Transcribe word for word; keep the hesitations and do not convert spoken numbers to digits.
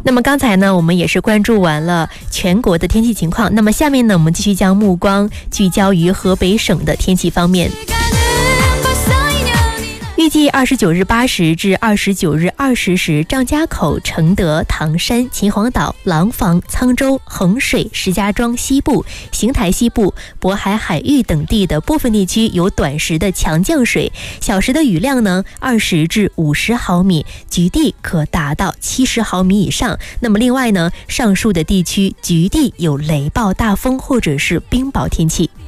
那么刚才呢，我们也是关注完了全国的天气情况。那么下面呢，我们继续将目光聚焦于河北省的天气方面。预计二十九日八时至二十九日二十时，张家口、承德、唐山、秦皇岛、廊坊、沧州、衡水、石家庄西部、邢台西部、渤海海域等地的部分地区有短时的强降水，小时的雨量呢二十至五十毫米，局地可达到七十毫米以上。那么另外呢，上述的地区局地有雷暴大风或者是冰雹天气。